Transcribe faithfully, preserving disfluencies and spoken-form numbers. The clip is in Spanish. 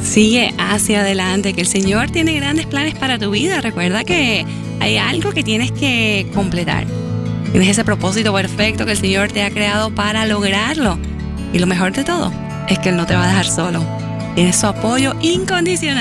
Sigue hacia adelante, que el Señor tiene grandes planes para tu vida. Recuerda que hay algo que tienes que completar. Tienes ese propósito perfecto que el Señor te ha creado para lograrlo. Y lo mejor de todo es que Él no te va a dejar solo. Tienes su apoyo incondicional.